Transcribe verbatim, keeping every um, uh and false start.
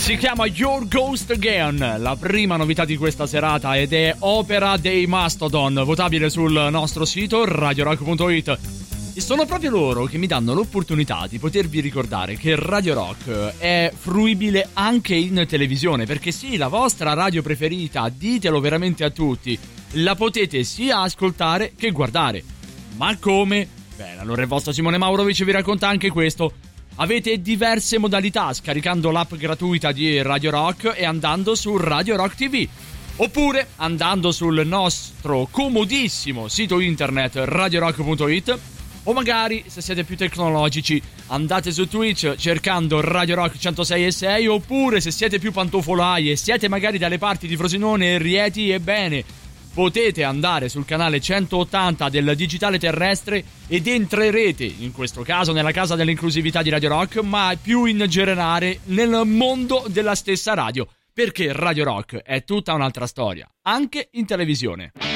Si chiama Your Ghost Again, la prima novità di questa serata, ed è opera dei Mastodon, votabile sul nostro sito radio rock punto it. E sono proprio loro che mi danno l'opportunità di potervi ricordare che Radio Rock è fruibile anche in televisione, perché sì, la vostra radio preferita, ditelo veramente a tutti, la potete sia ascoltare che guardare. Ma come? Beh, allora il vostro Simone Maurovic vi racconta anche questo. Avete diverse modalità scaricando l'app gratuita di Radio Rock e andando su Radio Rock ti vu, oppure andando sul nostro comodissimo sito internet radio rock punto it, o magari, se siete più tecnologici, andate su Twitch cercando Radio Rock centosei e sei, oppure se siete più pantofolai e siete magari dalle parti di Frosinone e Rieti, ebbene potete andare sul canale centottanta del digitale terrestre ed entrerete, in questo caso, nella casa dell'inclusività di Radio Rock, ma più in generale nel mondo della stessa radio, perché Radio Rock è tutta un'altra storia, anche in televisione.